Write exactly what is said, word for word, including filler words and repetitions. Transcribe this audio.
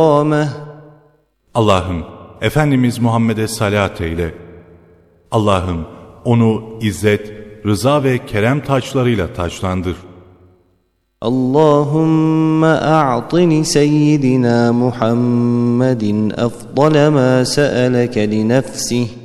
Allah'ım, Efendimiz Muhammed'e salat eyle. Allah'ım, onu izzet, rıza ve kerem taçlarıyla taçlandır. اللهم أعطني سيدنا محمد أفضل ما سألك لنفسه